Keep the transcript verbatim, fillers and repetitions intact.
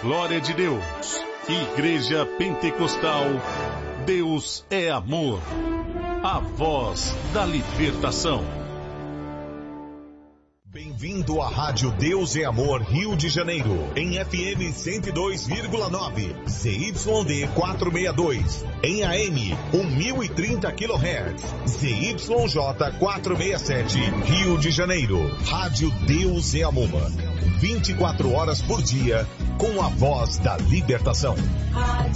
glória de Deus. Igreja Pentecostal, Deus é amor. A voz da libertação. Bem-vindo à Rádio Deus é Amor Rio de Janeiro, em F M cento e dois vírgula nove, Z Y D quatrocentos e sessenta e dois, em A M mil e trinta quilohertz, Z Y J quatrocentos e sessenta e sete, Rio de Janeiro. Rádio Deus é Amor, vinte e quatro horas por dia, com a voz da libertação.